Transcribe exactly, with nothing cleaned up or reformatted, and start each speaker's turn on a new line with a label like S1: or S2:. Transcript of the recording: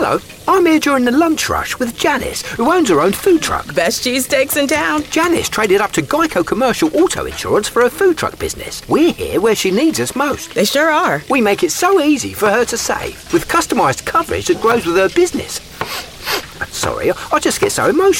S1: Hello, I'm here during the lunch rush with Janice, who owns her own food truck.
S2: Best cheesesteaks in town.
S1: Janice traded up to Geico Commercial Auto Insurance for her food truck business. We're here where she needs us most.
S2: They sure are.
S1: We make it so easy for her to save, with customised coverage that grows with her business. Sorry, I just get so emotional.